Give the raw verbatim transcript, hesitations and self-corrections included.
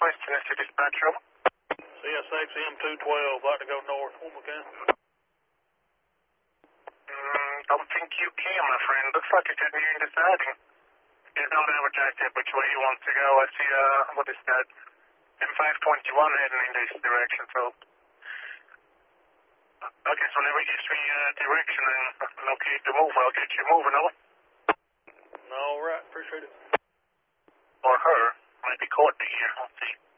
Southwest Tennessee Dispatch Room. C S X M two twelve, like to go north, one we can. Mm, don't think you can, my friend. Looks like you're sitting here and deciding. It's not advertised yet which way you want to go. I see, uh, what is that? M five twenty-one heading in this direction, so... Okay, so whenever it gives me, uh, direction and locate the move, I'll get you moving, over. All right, appreciate it. Or her. Might be caught here. Let's see.